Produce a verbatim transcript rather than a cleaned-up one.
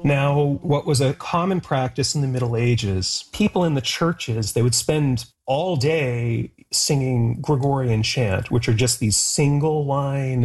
Now, what was a common practice in the Middle Ages, people in the churches, they would spend all day singing Gregorian chant, which are just these single line